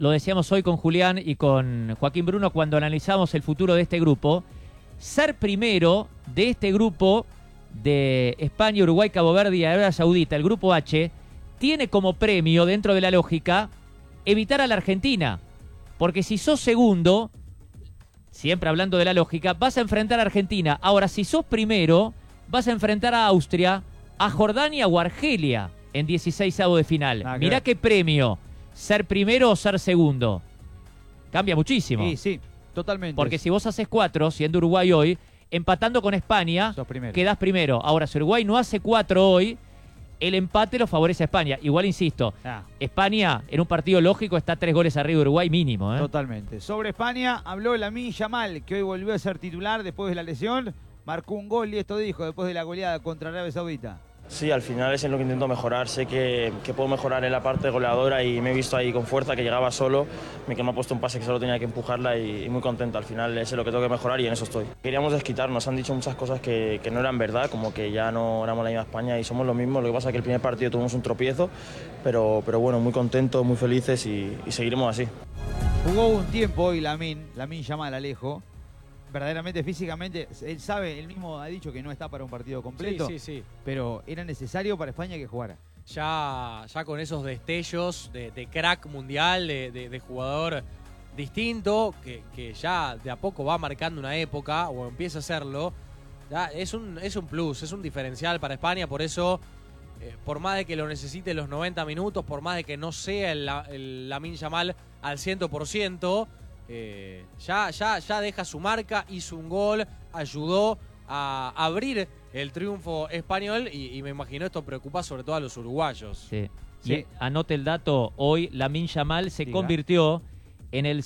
lo decíamos hoy con Julián y con Joaquín Bruno cuando analizamos el futuro de este grupo, ser primero de este grupo de España, Uruguay, Cabo Verde y Arabia Saudita, el grupo H, tiene como premio, dentro de la lógica, evitar a la Argentina. Porque si sos segundo, siempre hablando de la lógica, vas a enfrentar a Argentina. Ahora, si sos primero, vas a enfrentar a Austria, a Jordania o Argelia en 16avos de final. Mirá qué premio, ser primero o ser segundo. Cambia muchísimo. Sí, sí, totalmente. Porque si vos haces 4, siendo Uruguay hoy, empatando con España, quedás primero. Ahora, si Uruguay no hace 4 hoy, el empate lo favorece a España. Igual, insisto, España en un partido lógico está 3 goles arriba de Uruguay mínimo. Totalmente. Sobre España habló Lamine Yamal, que hoy volvió a ser titular después de la lesión. Marcó un gol y esto dijo después de la goleada contra Arabia Saudita. Sí, al final es en lo que intento mejorar. Sé que puedo mejorar en la parte goleadora y me he visto ahí con fuerza, que llegaba solo, que me ha puesto un pase que solo tenía que empujarla y muy contento. Al final es lo que tengo que mejorar y en eso estoy. Queríamos desquitarnos, han dicho muchas cosas que no eran verdad, como que ya no éramos la misma España y somos lo mismo. Lo que pasa es que el primer partido tuvimos un tropiezo, pero bueno, muy contentos, muy felices y seguiremos así. Jugó un tiempo hoy Lamine Yamal, Alejo. Verdaderamente, físicamente, él sabe, él mismo ha dicho que no está para un partido completo. Sí. Pero era necesario para España que jugara. Ya con esos destellos de crack mundial, de jugador distinto, que ya de a poco va marcando una época, o empieza a hacerlo, ya es un plus, es un diferencial para España. Por eso, por más de que lo necesite los 90 minutos, por más de que no sea el Lamine Yamal al 100%, ya deja su marca, hizo un gol, ayudó a abrir el triunfo español y me imagino esto preocupa sobre todo a los uruguayos. Sí. Y anote el dato, hoy Lamine Yamal se convirtió en el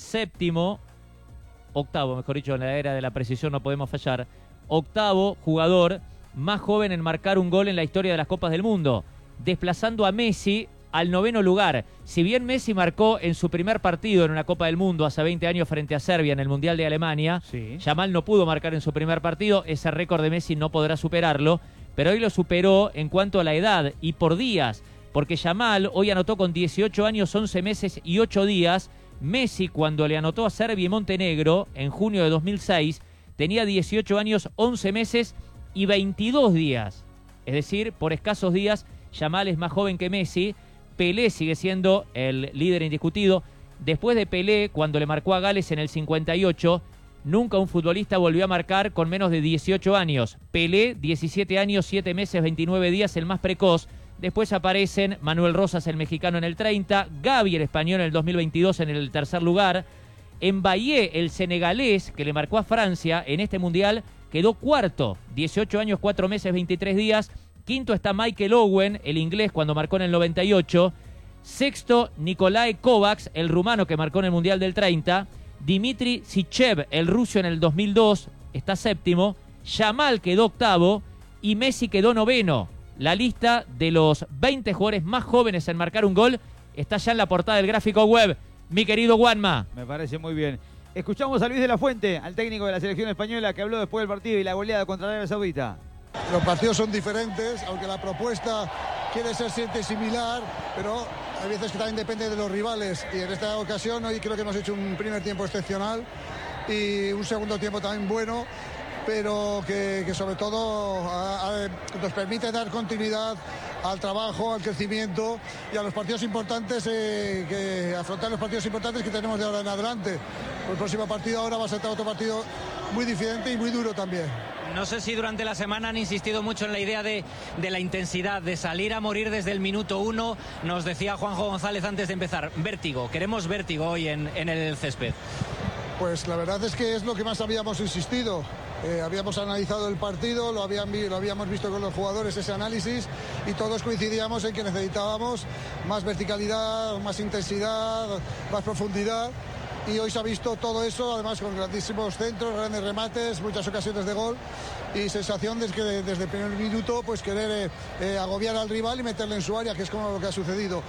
octavo, mejor dicho, en la era de la precisión no podemos fallar, octavo jugador más joven en marcar un gol en la historia de las Copas del Mundo, desplazando a Messi al 9º lugar. Si bien Messi marcó en su primer partido en una Copa del Mundo hace 20 años frente a Serbia en el Mundial de Alemania, Yamal no pudo marcar en su primer partido, ese récord de Messi no podrá superarlo, pero hoy lo superó en cuanto a la edad y por días, porque Yamal hoy anotó con 18 años, 11 meses y 8 días. Messi, cuando le anotó a Serbia y Montenegro en junio de 2006, tenía 18 años, 11 meses y 22 días. Es decir, por escasos días, Yamal es más joven que Messi. Pelé sigue siendo el líder indiscutido. Después de Pelé, cuando le marcó a Gales en el 58, nunca un futbolista volvió a marcar con menos de 18 años. Pelé, 17 años, 7 meses, 29 días, el más precoz. Después aparecen Manuel Rosas, el mexicano, en el 30, Gavi, el español, en el 2022, en el tercer lugar. Mbappé, el senegalés, que le marcó a Francia en este mundial, quedó cuarto, 18 años, 4 meses, 23 días. Quinto está Michael Owen, el inglés, cuando marcó en el 98. Sexto, Nikolai Kovacs, el rumano que marcó en el Mundial del 30. Dimitri Sichev, el ruso, en el 2002, está séptimo. Yamal quedó octavo y Messi quedó noveno. La lista de los 20 jugadores más jóvenes en marcar un gol está ya en la portada del gráfico web. Mi querido Juanma. Me parece muy bien. Escuchamos a Luis de la Fuente, al técnico de la selección española, que habló después del partido y la goleada contra Arabia Saudita. Los partidos son diferentes, aunque la propuesta quiere ser siempre similar, pero hay veces que también depende de los rivales. Y en esta ocasión hoy creo que hemos hecho un primer tiempo excepcional y un segundo tiempo también bueno, pero que sobre todo nos permite dar continuidad al trabajo, al crecimiento y a los partidos importantes, que afrontar los partidos importantes que tenemos de ahora en adelante. El próximo partido ahora va a ser otro partido muy diferente y muy duro también. No sé si durante la semana han insistido mucho en la idea de la intensidad, de salir a morir desde el minuto 1. Nos decía Juanjo González antes de empezar, vértigo, queremos vértigo hoy en el césped. Pues la verdad es que es lo que más habíamos insistido. Habíamos analizado el partido, lo habíamos visto con los jugadores, ese análisis, y todos coincidíamos en que necesitábamos más verticalidad, más intensidad, más profundidad. Y hoy se ha visto todo eso, además con grandísimos centros, grandes remates, muchas ocasiones de gol y sensación de que desde el primer minuto pues querer agobiar al rival y meterle en su área, que es como lo que ha sucedido.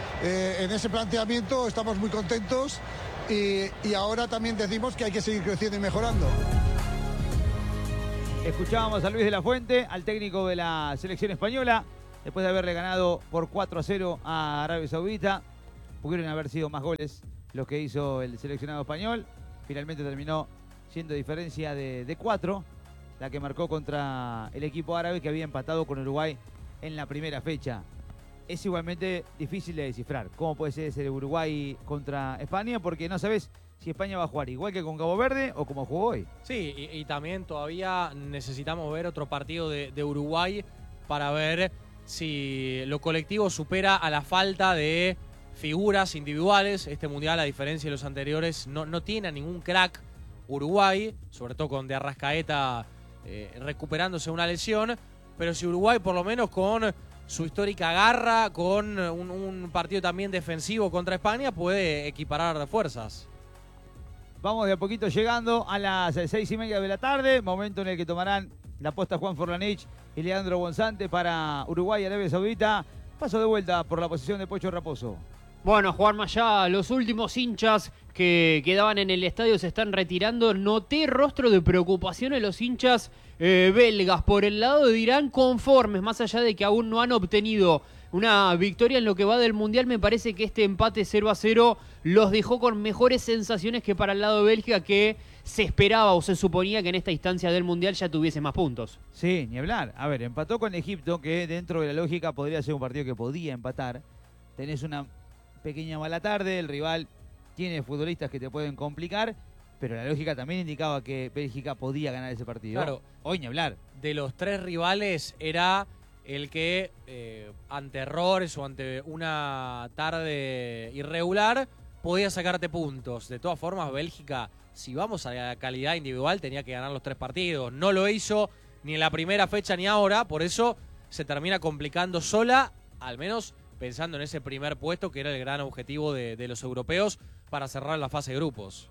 En ese planteamiento estamos muy contentos y ahora también decimos que hay que seguir creciendo y mejorando. Escuchábamos a Luis de la Fuente, al técnico de la selección española, después de haberle ganado por 4-0 a Arabia Saudita. Pudieron haber sido más goles, lo que hizo el seleccionado español. Finalmente terminó siendo diferencia de 4, la que marcó contra el equipo árabe que había empatado con Uruguay en la primera fecha. Es igualmente difícil de descifrar cómo puede ser ese de Uruguay contra España, porque no sabes si España va a jugar igual que con Cabo Verde o como jugó hoy. Sí, y también todavía necesitamos ver otro partido de Uruguay para ver si lo colectivo supera a la falta de figuras individuales. Este mundial, a diferencia de los anteriores, no tiene a ningún crack Uruguay, sobre todo con De Arrascaeta recuperándose una lesión, pero si Uruguay por lo menos con su histórica garra, con un partido también defensivo contra España, puede equiparar fuerzas. Vamos de a poquito llegando a las 6:30 de la tarde, momento en el que tomarán la posta Juan Forlanich y Leandro Bonzante para Uruguay y Arabia Saudita. Paso de vuelta por la posición de Pocho Raposo. Bueno, Juanma, ya los últimos hinchas que quedaban en el estadio se están retirando. Noté rostro de preocupación en los hinchas belgas. Por el lado de Irán, conformes, más allá de que aún no han obtenido una victoria en lo que va del Mundial. Me parece que este empate 0-0 los dejó con mejores sensaciones que para el lado de Bélgica, que se esperaba o se suponía que en esta instancia del Mundial ya tuviese más puntos. Sí, ni hablar. A ver, empató con Egipto, que dentro de la lógica podría ser un partido que podía empatar. Tenés una pequeña mala tarde, el rival tiene futbolistas que te pueden complicar, pero la lógica también indicaba que Bélgica podía ganar ese partido. Claro. Hoy ni hablar. De los tres rivales era el que ante errores o ante una tarde irregular podía sacarte puntos. De todas formas, Bélgica, si vamos a la calidad individual, tenía que ganar los 3 partidos. No lo hizo ni en la primera fecha ni ahora, por eso se termina complicando sola, al menos pensando en ese primer puesto que era el gran objetivo de los europeos para cerrar la fase de grupos.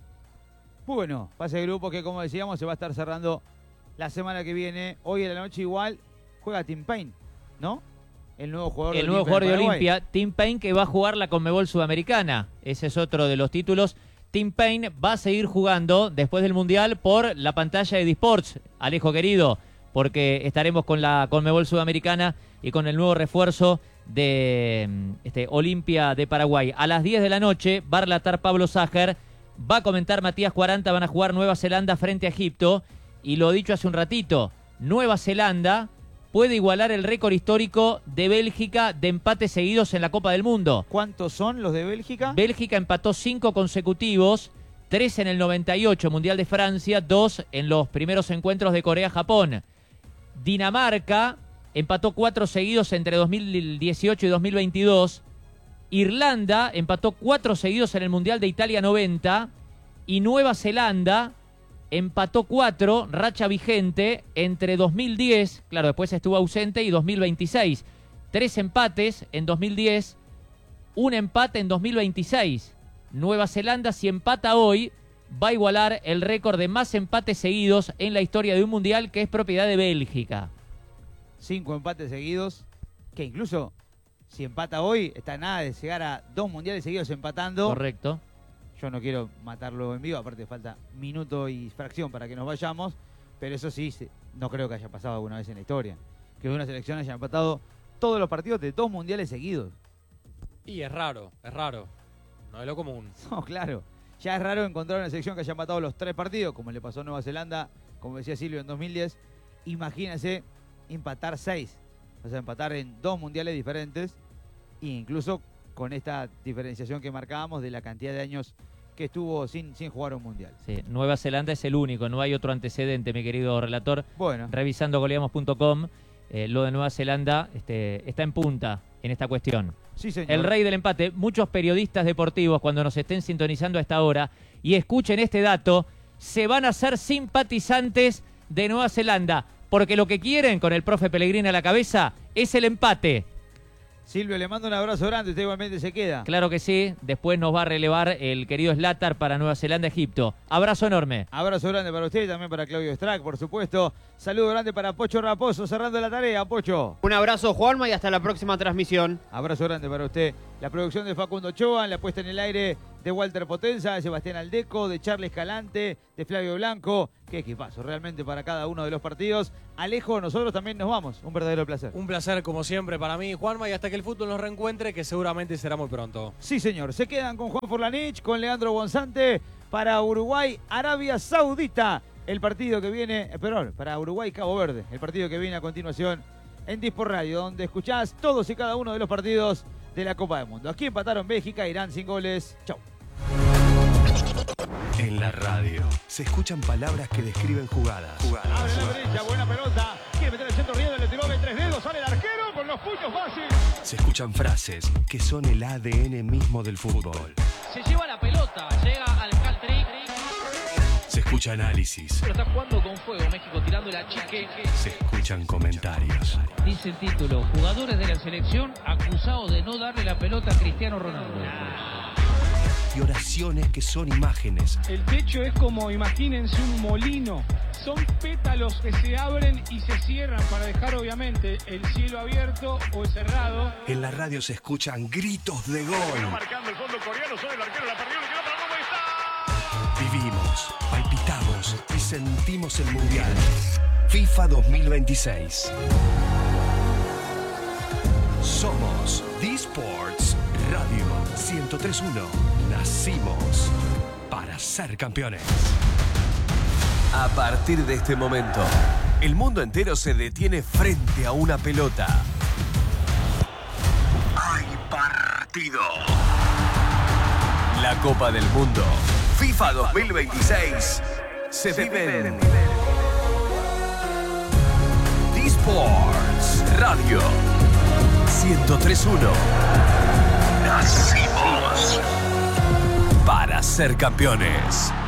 Bueno, fase de grupos que, como decíamos, se va a estar cerrando la semana que viene. Hoy en la noche igual juega Tim Payne, ¿no? El nuevo jugador de Olimpia, Tim Payne, que va a jugar la Conmebol Sudamericana. Ese es otro de los títulos. Tim Payne va a seguir jugando después del Mundial por la pantalla de Disports, Alejo querido, porque estaremos con la Conmebol Sudamericana y con el nuevo refuerzo de Olimpia de Paraguay. A las 10 de la noche va a relatar Pablo Sájer, va a comentar Matías 40, van a jugar Nueva Zelanda frente a Egipto. Y lo dicho hace un ratito, Nueva Zelanda puede igualar el récord histórico de Bélgica de empates seguidos en la Copa del Mundo. ¿Cuántos son los de Bélgica? Bélgica empató 5 consecutivos, 3 en el 98, Mundial de Francia, 2 en los primeros encuentros de Corea-Japón. Dinamarca empató 4 seguidos entre 2018 y 2022. Irlanda empató 4 seguidos en el Mundial de Italia 90. Y Nueva Zelanda empató 4, racha vigente, entre 2010, claro, después estuvo ausente, y 2026. 3 empates en 2010, un empate en 2026. Nueva Zelanda, si empata hoy, va a igualar el récord de más empates seguidos en la historia de un mundial, que es propiedad de Bélgica. 5 empates seguidos, que incluso si empata hoy, está nada de llegar a 2 mundiales seguidos empatando. Correcto. Yo no quiero matarlo en vivo, aparte falta minuto y fracción para que nos vayamos, pero eso sí, no creo que haya pasado alguna vez en la historia, que una selección haya empatado todos los partidos de 2 mundiales seguidos. Y es raro, no es lo común. No, claro, ya es raro encontrar una selección que haya empatado los 3 partidos, como le pasó a Nueva Zelanda, como decía Silvio, en 2010. Imagínense empatar 6, o sea, empatar en 2 mundiales diferentes, e incluso con esta diferenciación que marcábamos de la cantidad de años que estuvo sin jugar un mundial. Sí, Nueva Zelanda es el único, no hay otro antecedente, mi querido relator. Bueno, Revisando goleamos.com, lo de Nueva Zelanda está en punta en esta cuestión. sí, señor. El rey del empate. Muchos periodistas deportivos, cuando nos estén sintonizando a esta hora y escuchen este dato, se van a hacer simpatizantes de Nueva Zelanda, porque lo que quieren, con el profe Pellegrini a la cabeza, es el empate. Silvio, le mando un abrazo grande, usted igualmente se queda. Claro que sí, después nos va a relevar el querido Zlatar para Nueva Zelanda, Egipto. Abrazo enorme. Abrazo grande para usted y también para Claudio Strack, por supuesto. Saludo grande para Pocho Raposo, cerrando la tarea, Pocho. Un abrazo, Juanma, y hasta la próxima transmisión. Abrazo grande para usted. La producción de Facundo Ochoa, la puesta en el aire de Walter Potenza, de Sebastián Aldeco, de Charles Escalante, de Flavio Blanco. Qué equipazo realmente para cada uno de los partidos. Alejo, nosotros también nos vamos. Un verdadero placer. Un placer como siempre para mí, Juanma, y hasta que el fútbol nos reencuentre, que seguramente será muy pronto. Sí, señor. Se quedan con Juan Forlanich, con Leandro Bonzante para Uruguay, Arabia Saudita. El partido que viene, perdón, para Uruguay, Cabo Verde. El partido que viene a continuación en Dispor Radio, donde escuchás todos y cada uno de los partidos de la Copa del Mundo. Aquí empataron Bélgica, Irán sin goles. Chau. En la radio se escuchan palabras que describen jugadas. Abre la derecha, buena pelota. Quiere meter el centro riendo, le tiró de 3 dedos, sale el arquero con los puños fácil. Se escuchan frases que son el ADN mismo del fútbol. Se lleva la pelota, llega al hat-trick. Se escucha análisis. Pero está jugando con fuego México, tirando la chique. Se escuchan comentarios. Dice el título, jugadores de la selección acusados de no darle la pelota a Cristiano Ronaldo. Y oraciones que son imágenes. El techo es como, imagínense, un molino. Son pétalos que se abren y se cierran para dejar, obviamente, el cielo abierto o cerrado. En la radio se escuchan gritos de gol. Marcando el fondo coreano, sobre el arquero, la perdió, le quedó para cómo está. Vivimos, palpitamos y sentimos el Mundial. FIFA 2026. Somos D-Sports Radio 103.1. Nacimos para ser campeones. A partir de este momento, el mundo entero se detiene frente a una pelota. Hay partido. La Copa del Mundo, FIFA 2026, se vive en D-Sports Radio 103.1. Nacimos para ser campeones.